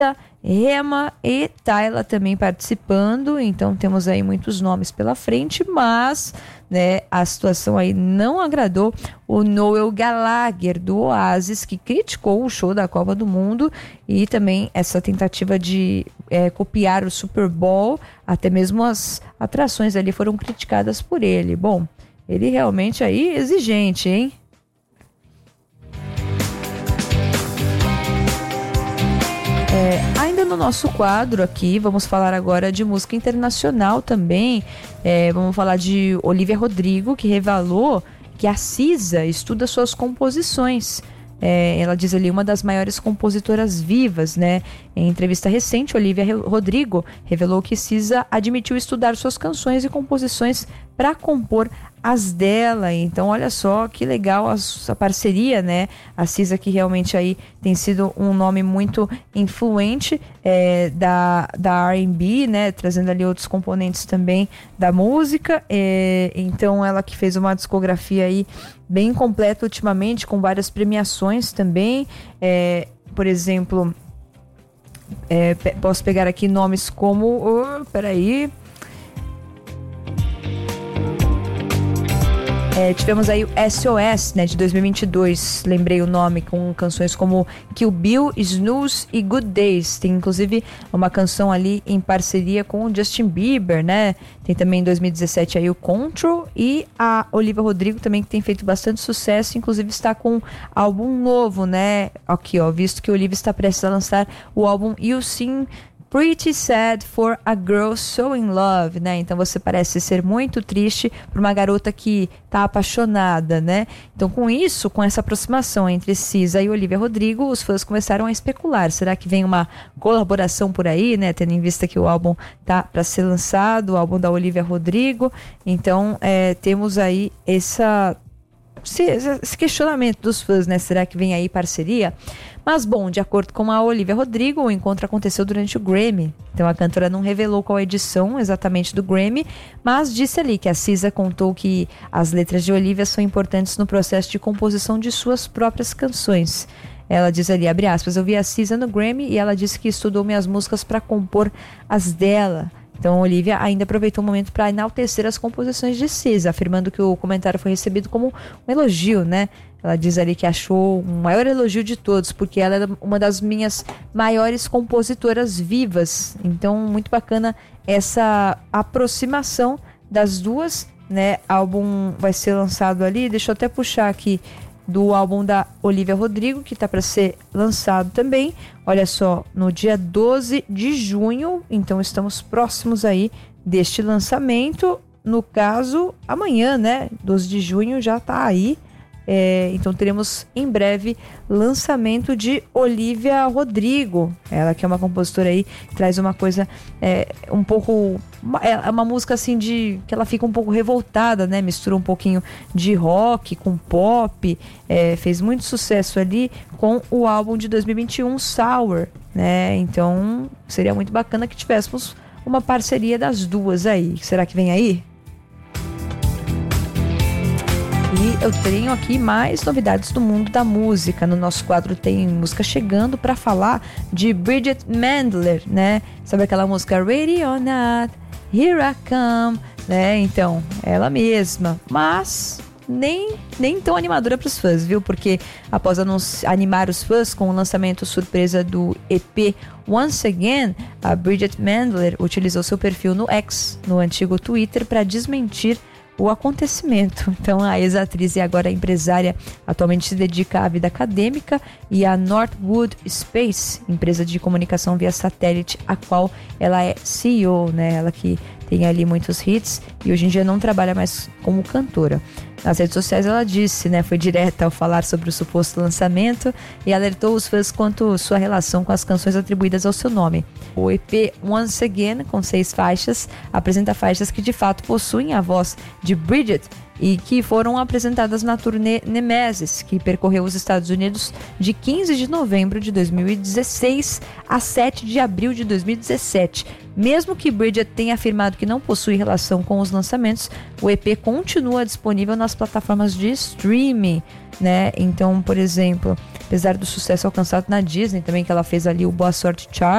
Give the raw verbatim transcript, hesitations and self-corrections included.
Rema e Tyla também participando, então temos aí muitos nomes pela frente, mas né, a situação aí não agradou o Noel Gallagher do Oasis, que criticou o show da Copa do Mundo e também essa tentativa de é, copiar o Super Bowl, até mesmo as atrações ali foram criticadas por ele. Bom, ele realmente aí exigente, hein? É, ainda no nosso quadro aqui, vamos falar agora de música internacional também. É, vamos falar de Olivia Rodrigo, que revelou que a Cisa estuda suas composições. É, ela diz ali, uma das maiores compositoras vivas, né? Em entrevista recente, Olivia Rodrigo revelou que Cisa admitiu estudar suas canções e composições para compor as dela. Então, olha só que legal a, a parceria, né? A Cisa, que realmente aí tem sido um nome muito influente é, da, da R and B, né? Trazendo ali outros componentes também da música. É, então, ela que fez uma discografia aí bem completa ultimamente, com várias premiações também. É, por exemplo, é, posso pegar aqui nomes como... Oh, peraí... É, tivemos aí o S O S, né, de dois mil e vinte e dois, lembrei o nome, com canções como Kill Bill, Snooze e Good Days. Tem inclusive uma canção ali em parceria com o Justin Bieber, né? Tem também em dois mil e dezessete aí o Control, e a Olivia Rodrigo também, que tem feito bastante sucesso, inclusive está com um álbum novo, né? Aqui, ó, visto que a Olivia está prestes a lançar o álbum You Seem Pretty Sad for a Girl So In Love, né? Então você parece ser muito triste por uma garota que tá apaixonada, né? Então com isso, com essa aproximação entre Cisa e Olivia Rodrigo, os fãs começaram a especular. Será que vem uma colaboração por aí, né? Tendo em vista que o álbum tá para ser lançado, o álbum da Olivia Rodrigo. Então é, temos aí essa... esse questionamento dos fãs, né? Será que vem aí parceria? Mas bom, de acordo com a Olivia Rodrigo, o encontro aconteceu durante o Grammy. Então a cantora não revelou qual edição exatamente do Grammy, mas disse ali que a Cisa contou que as letras de Olivia são importantes no processo de composição de suas próprias canções. Ela diz ali, abre aspas, eu vi a Cisa no Grammy e ela disse que estudou minhas músicas para compor as dela. Então, a Olivia ainda aproveitou o momento para enaltecer as composições de Cisa, afirmando que o comentário foi recebido como um elogio, né? Ela diz ali que achou o maior elogio de todos, porque ela é uma das minhas maiores compositoras vivas. Então, muito bacana essa aproximação das duas, né? O álbum vai ser lançado ali, deixa eu até puxar aqui, do álbum da Olivia Rodrigo, que está para ser lançado também, olha só, no dia doze de junho, então estamos próximos aí deste lançamento, no caso, amanhã, né, doze de junho já está aí, é, então teremos em breve lançamento de Olivia Rodrigo, ela que é uma compositora aí, traz uma coisa é, um pouco, é uma música assim de, que ela fica um pouco revoltada, né, mistura um pouquinho de rock com pop, é, fez muito sucesso ali com o álbum de dois mil e vinte e um, Sour, né, então seria muito bacana que tivéssemos uma parceria das duas aí, será que vem aí? E eu tenho aqui mais novidades do mundo da música. No nosso quadro tem música chegando para falar de Bridget Mendler, né? Sabe aquela música Ready or Not, Here I Come, né? Então, ela mesma. Mas nem, nem tão animadora para os fãs, viu? Porque após animar os fãs com o lançamento surpresa do E P Once Again, a Bridget Mendler utilizou seu perfil no X, no antigo Twitter, para desmentir o acontecimento. Então a ex-atriz e agora empresária atualmente se dedica à vida acadêmica e à Northwood Space, empresa de comunicação via satélite, a qual ela é C E O, né? Ela que tem ali muitos hits e hoje em dia não trabalha mais como cantora. Nas redes sociais ela disse, né, foi direta ao falar sobre o suposto lançamento e alertou os fãs quanto sua relação com as canções atribuídas ao seu nome. O E P Once Again, com seis faixas, apresenta faixas que de fato possuem a voz de Bridget e que foram apresentadas na turnê Nemesis, que percorreu os Estados Unidos de quinze de novembro de dois mil e dezesseis a sete de abril de dois mil e dezessete. Mesmo que Bridget tenha afirmado que não possui relação com os lançamentos, o E P continua disponível nas plataformas de streaming, né? Então, por exemplo, apesar do sucesso alcançado na Disney, também que ela fez ali o Boa Sorte Charlie,